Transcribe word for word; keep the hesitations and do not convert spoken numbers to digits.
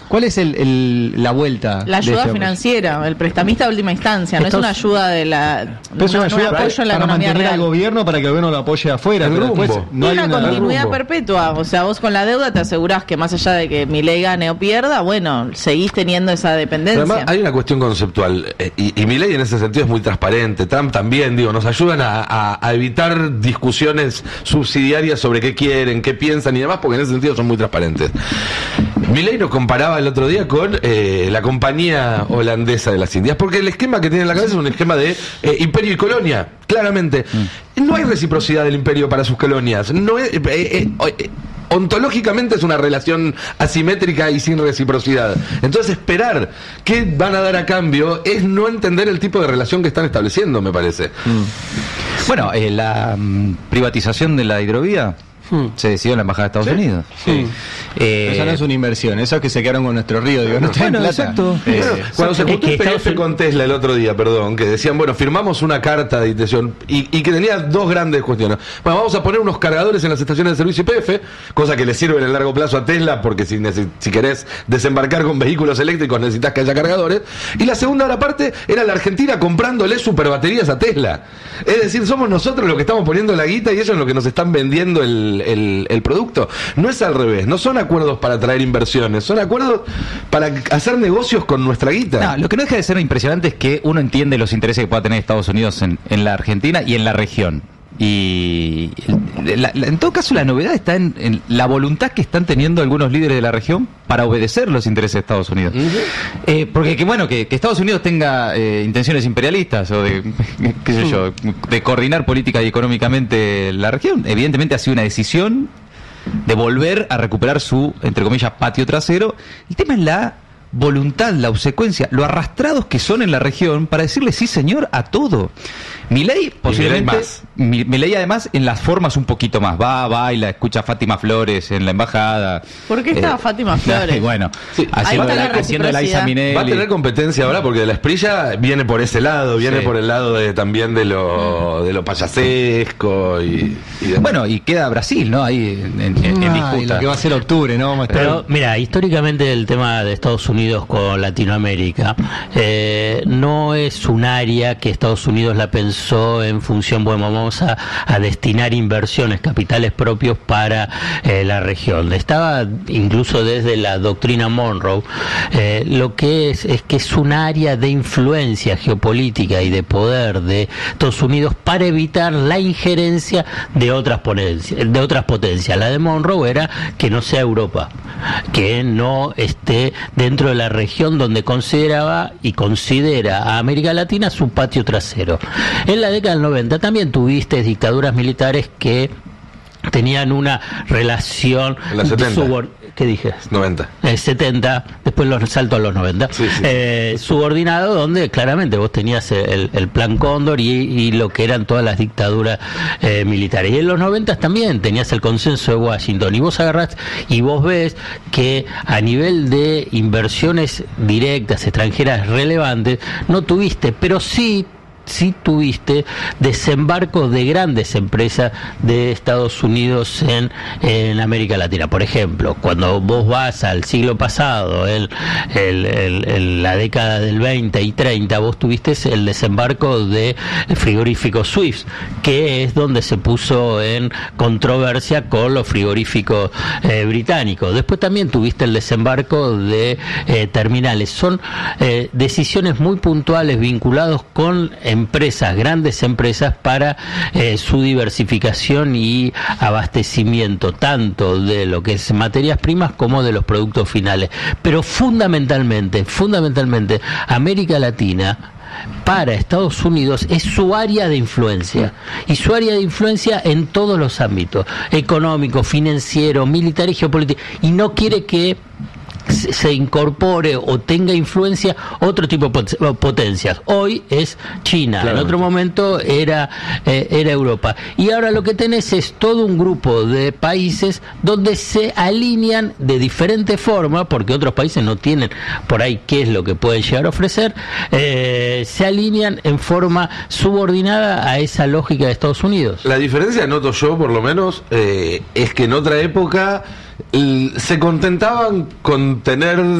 ¿Cuál es el, el, la vuelta? La ayuda este financiera, el prestamista de última instancia, no es una ayuda de la... Pero es una ayuda un apoyo para, en la para economía mantener real. al gobierno, para que el gobierno lo apoye afuera. El Pero rumbo. después no y hay una una continuidad rumbo. perpetua, o sea, vos con la deuda te asegurás que más allá de que Milei gane o pierda, bueno, seguís teniendo esa dependencia. Además, hay una cuestión conceptual, eh, y, y Milei en ese sentido es muy transparente. Trump también, digo, nos ayudan a, a, a evitar discusiones subsidiarias sobre qué quieren, qué piensan y demás, porque en ese sentido son muy transparentes. Milei nos comparaba el otro día con eh, la compañía holandesa de las Indias, porque el esquema que tiene en la cabeza es un esquema de eh, imperio y colonia, claramente. Mm. No hay reciprocidad del imperio para sus colonias. No es, eh, eh, eh, ontológicamente es una relación asimétrica y sin reciprocidad. Entonces esperar qué van a dar a cambio es no entender el tipo de relación que están estableciendo, me parece. Mm. Bueno, eh, la um, privatización de la hidrovía Hmm. se decidió en la Embajada de Estados ¿Sí? Unidos. Sí. Eh, Eso no es una inversión, eso es que se quedaron con nuestro río, digo, no está en bueno, plata. exacto. Eh, Eh, cuando se es juntó que el P F Estados con Tesla el otro día, perdón, que decían, bueno, firmamos una carta de intención y, y que tenía dos grandes cuestiones. Bueno, vamos a poner unos cargadores en las estaciones de servicio Y P F, cosa que le sirve en el largo plazo a Tesla, porque si, si querés desembarcar con vehículos eléctricos necesitas que haya cargadores. Y la segunda otra parte era la Argentina comprándole superbaterías a Tesla. Es decir, somos nosotros los que estamos poniendo la guita y ellos los que nos están vendiendo el, el, el producto. No es al revés, no son acuerdos para traer inversiones, son acuerdos para hacer negocios con nuestra guita. No, lo que no deja de ser impresionante es que uno entiende los intereses que pueda tener Estados Unidos en, en la Argentina y en la región. Y la, la, en todo caso la novedad está en, en la voluntad que están teniendo algunos líderes de la región para obedecer los intereses de Estados Unidos. Uh-huh. eh, porque que bueno que, que Estados Unidos tenga eh, intenciones imperialistas o de qué sé yo, de coordinar política y económicamente la región, evidentemente ha sido una decisión de volver a recuperar su, entre comillas, patio trasero. El tema es la voluntad, la obsecuencia, lo arrastrados que son en la región para decirle sí señor a todo. Milei posiblemente, Milei, Milei además en las formas un poquito más, va, baila, escucha a Fátima Flores en la embajada. ¿Por qué estaba eh, Fátima Flores? Eh, bueno, sí, haciendo, la, haciendo la Isa Minelli. Va a tener competencia ahora porque la Esprilla viene por ese lado, viene sí. por el lado de también de lo de lo payasesco y, y bueno, y queda Brasil, ¿no? Ahí en, en, en, en disputa. Lo que va a ser octubre, ¿no? Pero mira, históricamente el tema de Estados Unidos con Latinoamérica eh, no es un área que Estados Unidos la pensó en función, bueno, vamos a, a destinar inversiones, capitales propios para eh, la región. Estaba incluso desde la doctrina Monroe, eh, lo que es es que es un área de influencia geopolítica y de poder de Estados Unidos para evitar la injerencia de otras potencias, de otras potencias. La de Monroe era que no sea Europa, que no esté dentro de la región donde consideraba y considera a América Latina su patio trasero. En la década del noventa también tuviste dictaduras militares que tenían una relación subor- ¿qué dije? noventa. Eh, setenta, después los salto a los noventa. Sí, sí. Eh, subordinado, donde claramente vos tenías el, el plan Cóndor y, y lo que eran todas las dictaduras eh, militares. Y en los noventa también tenías el consenso de Washington. Y vos agarrás y vos ves que a nivel de inversiones directas, extranjeras relevantes, no tuviste, pero sí sí tuviste desembarco de grandes empresas de Estados Unidos en, en América Latina. Por ejemplo, cuando vos vas al siglo pasado, el, el, el, el, la década del veinte y treinta, vos tuviste el desembarco de frigoríficos Swift, que es donde se puso en controversia con los frigoríficos eh, británicos. Después también tuviste el desembarco de eh, terminales. Son eh, decisiones muy puntuales vinculados con empresas, grandes empresas para eh, su diversificación y abastecimiento tanto de lo que es materias primas como de los productos finales. Pero fundamentalmente, fundamentalmente América Latina para Estados Unidos es su área de influencia, y su área de influencia en todos los ámbitos, económico, financiero, militar y geopolítico, y no quiere que se incorpore o tenga influencia otro tipo de potencias. Hoy es China, claro. En otro momento era eh, era Europa, y ahora lo que tenés es todo un grupo de países donde se alinean de diferente forma, porque otros países no tienen por ahí qué es lo que pueden llegar a ofrecer, eh, se alinean en forma subordinada a esa lógica de Estados Unidos. La diferencia, noto yo por lo menos, eh, es que en otra época se contentaban con tener